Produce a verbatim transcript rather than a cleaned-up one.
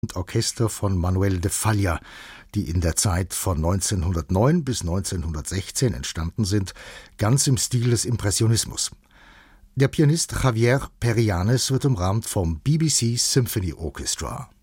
und Orchester von Manuel de Falla, die in der Zeit von neunzehnhundertneun bis neunzehnhundertsechzehn entstanden sind, ganz im Stil des Impressionismus. Der Pianist Javier Perianes wird umrahmt vom B B C Symphony Orchestra.